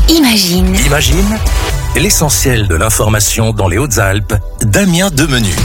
Imagine. Imagine l'essentiel de l'information dans les Hautes-Alpes, Damien Demenu.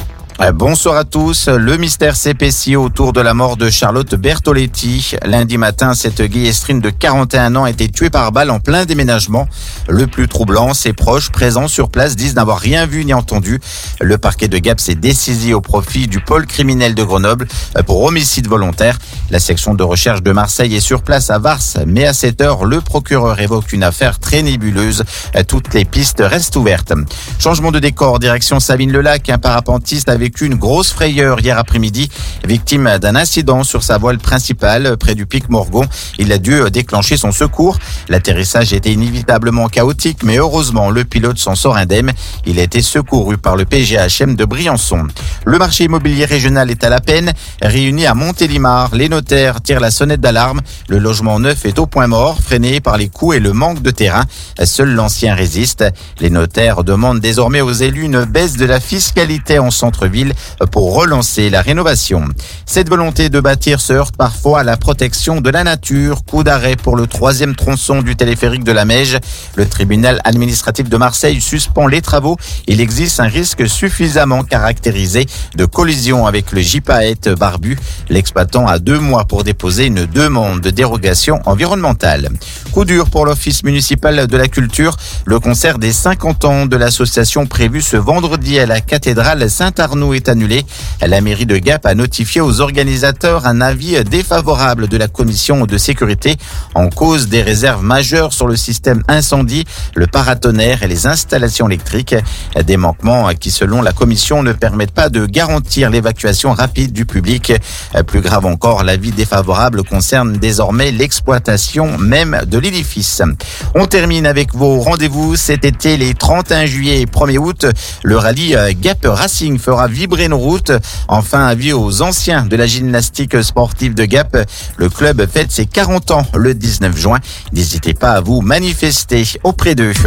Bonsoir à tous. Le mystère s'épaissit autour de la mort de Charlotte Bertoletti. Lundi matin, cette guillestrine de 41 ans a été tuée par balle en plein déménagement. Le plus troublant, ses proches présents sur place disent n'avoir rien vu ni entendu. Le parquet de Gap s'est dessaisi au profit du pôle criminel de Grenoble pour homicide volontaire. La section de recherche de Marseille est sur place à Vars, mais à cette heure, le procureur évoque une affaire très nébuleuse. Toutes les pistes restent ouvertes. Changement de décor, direction Savines-le-Lac. Un parapentiste a vécu une grosse frayeur hier après-midi, victime d'un incident sur sa voile principale près du pic Morgon. Il a dû déclencher son secours. L'atterrissage était inévitablement chaotique, mais heureusement, le pilote s'en sort indemne. Il a été secouru par le PGHM de Briançon. Le marché immobilier régional est à la peine. Réunis à Montélimar, les notaires tirent la sonnette d'alarme. Le logement neuf est au point mort, freiné par les coûts et le manque de terrain. Seul l'ancien résiste. Les notaires demandent désormais aux élus une baisse de la fiscalité en centre-ville pour relancer la rénovation. Cette volonté de bâtir se heurte parfois à la protection de la nature. Coup d'arrêt pour le 3e tronçon du téléphérique de la Meije. Le tribunal administratif de Marseille suspend les travaux. Il existe un risque suffisamment caractérisé de collision avec le gypaète barbu. L'exploitant a 2 mois pour déposer une demande de dérogation environnementale. Coup dur pour l'Office municipal de la culture. Le concert des 50 ans de l'association prévu ce vendredi à la cathédrale Saint-Arnaud est annulé. La mairie de Gap a notifié aux organisateurs un avis défavorable de la commission de sécurité en cause des réserves majeures sur le système incendie, le paratonnerre et les installations électriques. Des manquements qui, selon la commission, ne permettent pas de garantir l'évacuation rapide du public. Plus grave encore, l'avis défavorable concerne désormais l'exploitation même de l'édifice. On termine avec vos rendez-vous cet été, les 31 juillet et 1er août. Le rallye Gap Racing fera vibrer nos routes. Enfin, avis aux anciens de la gymnastique sportive de Gap. Le club fête ses 40 ans le 19 juin. N'hésitez pas à vous manifester auprès d'eux.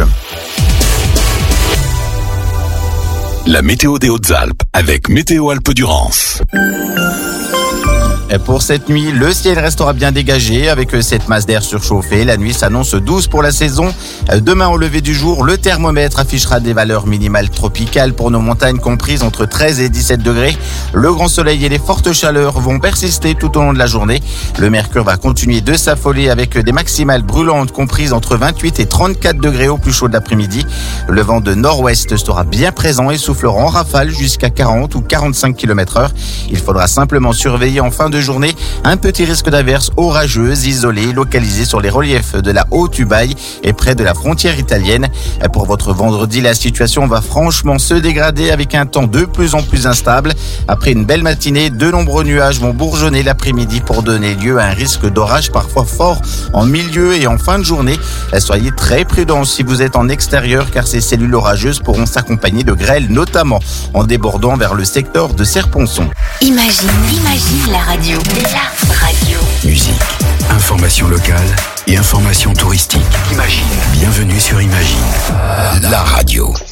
La météo des Hautes-Alpes avec Météo Alpes-Durance. Pour cette nuit, le ciel restera bien dégagé avec cette masse d'air surchauffée. La nuit s'annonce douce pour la saison. Demain au lever du jour, le thermomètre affichera des valeurs minimales tropicales pour nos montagnes comprises entre 13 et 17 degrés. Le grand soleil et les fortes chaleurs vont persister tout au long de la journée. Le mercure va continuer de s'affoler avec des maximales brûlantes comprises entre 28 et 34 degrés au plus chaud de l'après-midi. Le vent de nord-ouest sera bien présent et soufflera en rafale jusqu'à 40 ou 45 km/h. Il faudra simplement surveiller en fin de journée un petit risque d'averses orageuses isolées localisées sur les reliefs de la Haute-Ubaye et près de la frontière italienne. Pour votre vendredi, la situation va franchement se dégrader avec un temps de plus en plus instable. Après une belle matinée, de nombreux nuages vont bourgeonner l'après-midi pour donner lieu à un risque d'orage parfois fort en milieu et en fin de journée. Soyez très prudents si vous êtes en extérieur car ces cellules orageuses pourront s'accompagner de grêles, notamment en débordant vers le secteur de Serponçon. Imagine la radio. La radio. Musique, information locale et information touristique. Imagine. Bienvenue sur Imagine, la radio.